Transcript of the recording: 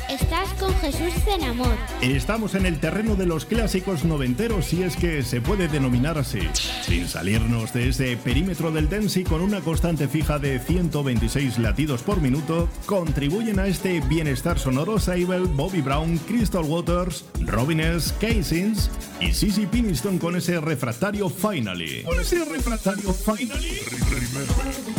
Estás con Jesús Zenamor. Estamos en el terreno de los clásicos noventeros, si es que se puede denominar así, sin salirnos de ese perímetro del dance y con una constante fija de 126 latidos por minuto. Contribuyen a este bienestar sonoro Sable, Bobby Brown, Crystal Waters, Robin S., Casings y Sissy Peniston con ese refractario Finally. Remember.